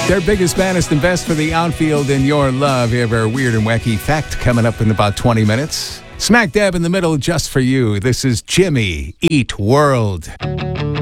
Their biggest, baddest, and best for the outfield in your love. We have our weird and wacky fact coming up in about 20 minutes. Smack dab in the middle just for you. This is Jimmy Eat World.